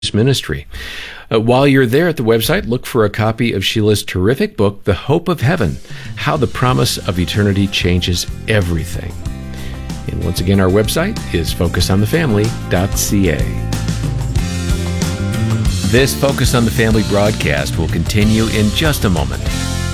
Ministry. While you're there at the website, look for a copy of Sheila's terrific book, The Hope of Heaven, How the Promise of Eternity Changes Everything. And once again, our website is focusonthefamily.ca. This Focus on the Family broadcast will continue in just a moment.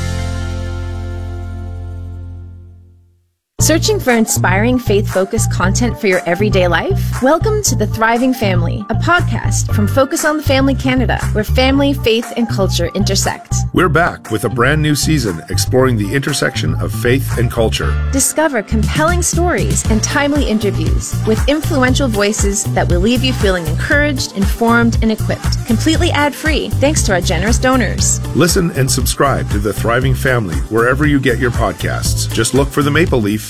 Searching for inspiring, faith-focused content for your everyday life? Welcome to The Thriving Family, a podcast from Focus on the Family Canada, where family, faith, and culture intersect. We're back with a brand new season exploring the intersection of faith and culture. Discover compelling stories and timely interviews with influential voices that will leave you feeling encouraged, informed, and equipped. Completely ad-free, thanks to our generous donors. Listen and subscribe to The Thriving Family wherever you get your podcasts. Just look for the Maple Leaf.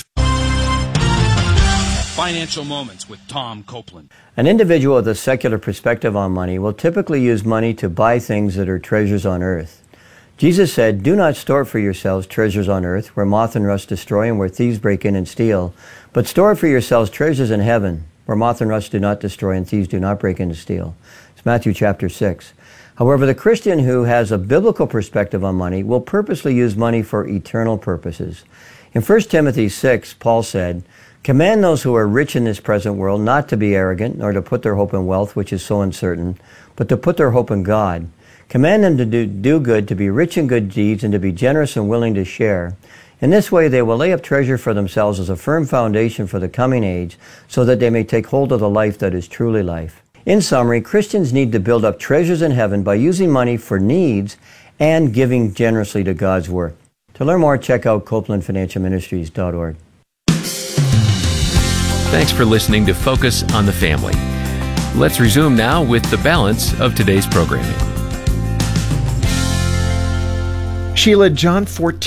Financial Moments with Tom Copeland. An individual with a secular perspective on money will typically use money to buy things that are treasures on earth. Jesus said, "Do not store for yourselves treasures on earth, where moth and rust destroy and where thieves break in and steal, but store for yourselves treasures in heaven, where moth and rust do not destroy and thieves do not break in and steal." It's Matthew chapter 6. However, the Christian who has a biblical perspective on money will purposely use money for eternal purposes. In 1 Timothy 6, Paul said, "Command those who are rich in this present world not to be arrogant, nor to put their hope in wealth, which is so uncertain, but to put their hope in God. Command them to do good, to be rich in good deeds, and to be generous and willing to share. In this way they will lay up treasure for themselves as a firm foundation for the coming age, so that they may take hold of the life that is truly life." In summary, Christians need to build up treasures in heaven by using money for needs and giving generously to God's work. To learn more, check out CopelandFinancialMinistries.org. Thanks for listening to Focus on the Family. Let's resume now with the balance of today's programming. Sheila, John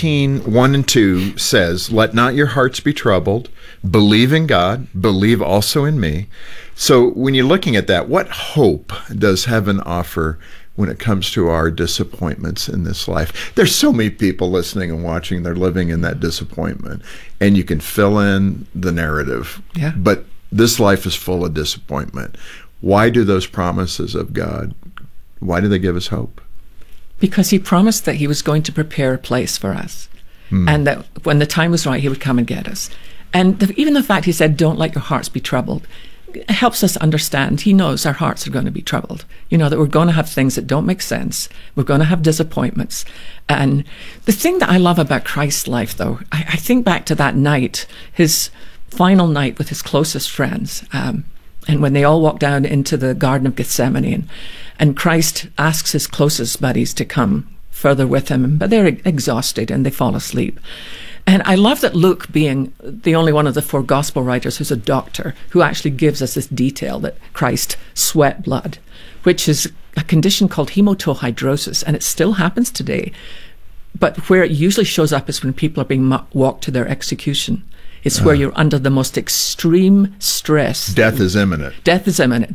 14:1-2 says, "Let not your hearts be troubled. Believe in God. Believe also in me." So when you're looking at that, what hope does heaven offer when it comes to our disappointments in this life? There's so many people listening and watching, they're living in that disappointment, and you can fill in the narrative. Yeah. But this life is full of disappointment. Why do those promises of God, why do they give us hope? Because he promised that he was going to prepare a place for us, and that when the time was right, he would come and get us. And even the fact he said, "Don't let your hearts be troubled," helps us understand. He knows our hearts are going to be troubled. You know, that we're going to have things that don't make sense. We're going to have disappointments. And the thing that I love about Christ's life, though, I think back to that night, his final night with his closest friends, and when they all walk down into the Garden of Gethsemane, and Christ asks his closest buddies to come further with him, but they're exhausted and they fall asleep. And I love that Luke, being the only one of the four gospel writers who's a doctor, who actually gives us this detail that Christ sweat blood, which is a condition called hematohydrosis, and it still happens today. But where it usually shows up is when people are being walked to their execution. It's where you're under the most extreme stress. Death is imminent. Death is imminent.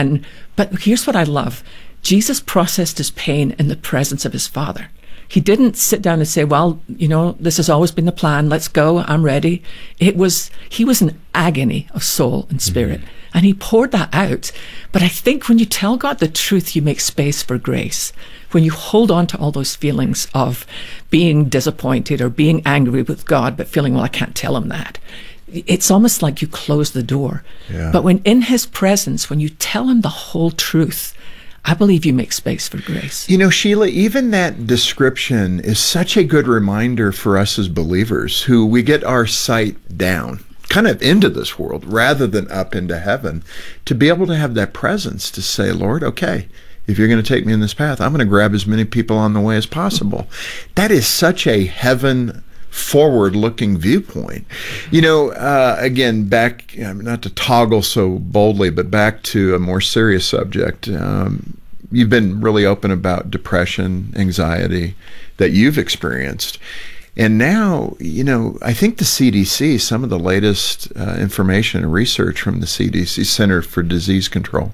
But here's what I love. Jesus processed his pain in the presence of his Father. He didn't sit down and say, "Well, you know, this has always been the plan. Let's go. I'm ready." He was in agony of soul and spirit, and he poured that out. But I think when you tell God the truth, you make space for grace. When you hold on to all those feelings of being disappointed or being angry with God, but feeling, "Well, I can't tell him that," it's almost like you close the door. Yeah. But when in his presence, when you tell him the whole truth, I believe you make space for grace. You know, Sheila, even that description is such a good reminder for us as believers who we get our sight down, kind of into this world rather than up into heaven, to be able to have that presence to say, "Lord, okay, if you're going to take me in this path, I'm going to grab as many people on the way as possible." That is such a heaven forward-looking viewpoint. You know, again, back, not to toggle so boldly, but back to a more serious subject. You've been really open about depression, anxiety that you've experienced. And now, you know, I think the CDC, some of the latest information and research from the CDC, Center for Disease Control,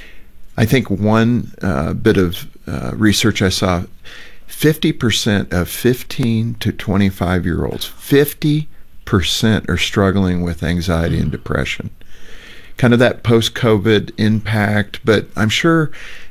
I think one bit of research I saw, 50% of 15 to 25-year-olds, 50% are struggling with anxiety and depression. kind of that post-COVID impact. But I'm sure